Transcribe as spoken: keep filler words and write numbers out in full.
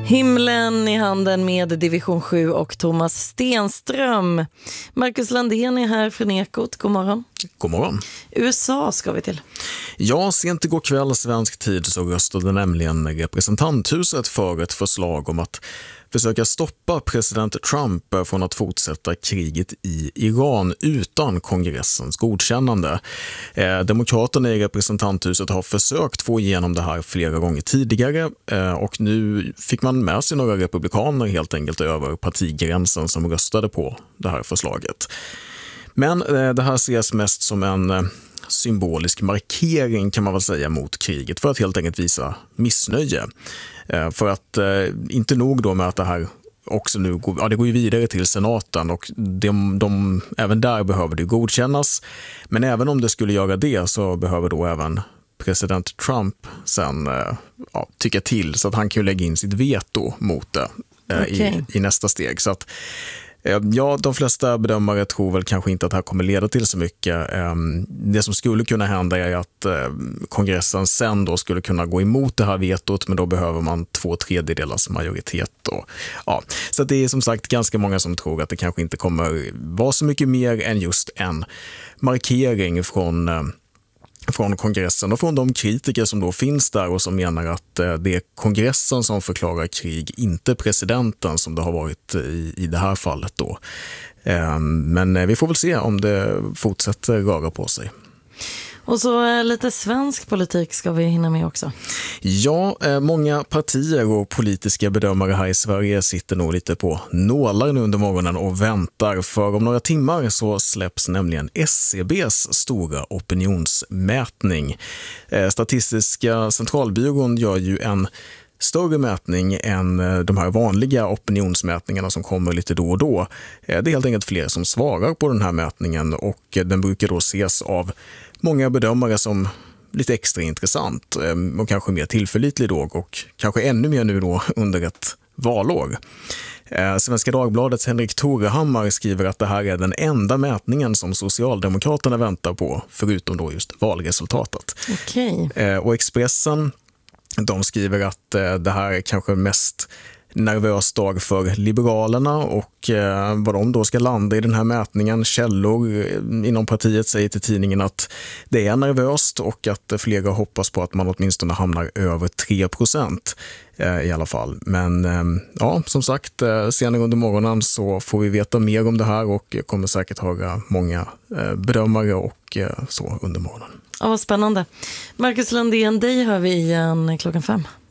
Himlen i handen med Division sju och Thomas Stenström. Marcus Landén är här från Ekot. God morgon. God morgon. U S A ska vi till. Ja, sent igår kväll svensk tid så röstade nämligen representanthuset för ett förslag om att försöka stoppa president Trump från att fortsätta kriget i Iran utan kongressens godkännande. Eh, Demokraterna i representanthuset har försökt få igenom det här flera gånger tidigare eh, och nu fick man med sig några republikaner helt enkelt över partigränsen som röstade på det här förslaget. Men eh, det här ses mest som en eh, symbolisk markering kan man väl säga mot kriget för att helt enkelt visa missnöje. Eh, för att eh, inte nog då med att det här också nu går, ja, det går ju vidare till senaten och de, de, även där behöver det godkännas. Men även om det skulle göra det så behöver då även president Trump sen eh, ja, tycka till så att han kan lägga in sitt veto mot det eh, okay. i, i nästa steg. Så att ja, de flesta bedömare tror väl kanske inte att det här kommer leda till så mycket. Det som skulle kunna hända är att kongressen sen då skulle kunna gå emot det här vetot, men då behöver man två tredjedelars majoritet. Då. Ja, så det är som sagt ganska många som tror att det kanske inte kommer vara så mycket mer än just en markering från från kongressen och från de kritiker som då finns där och som menar att det är kongressen som förklarar krig, inte presidenten som det har varit i, i det här fallet då. Men vi får väl se om det fortsätter röra på sig. Och så lite svensk politik ska vi hinna med också. Ja, många partier och politiska bedömare här i Sverige sitter nog lite på nålar nu under morgonen och väntar. För om några timmar så släpps nämligen S C B:s stora opinionsmätning. Statistiska centralbyrån gör ju en större mätning än de här vanliga opinionsmätningarna som kommer lite då och då. Det är helt enkelt fler som svarar på den här mätningen och den brukar då ses av många bedömare som lite extra intressant och kanske mer tillförlitlig då och kanske ännu mer nu då under ett valår. Svenska Dagbladets Henrik Torehammar skriver att det här är den enda mätningen som Socialdemokraterna väntar på förutom då just valresultatet. Okej. Och Expressen, de skriver att det här är kanske mest nervös dag för Liberalerna och eh, vad de då ska landa i den här mätningen. Källor inom partiet säger till tidningen att det är nervöst och att flera hoppas på att man åtminstone hamnar över tre procent eh, i alla fall. Men eh, ja, som sagt, eh, senare under morgonen så får vi veta mer om det här och kommer säkert höra många eh, bedömare och eh, så under morgonen. Ja, vad spännande. Marcus Landén, dig hör vi igen klockan fem.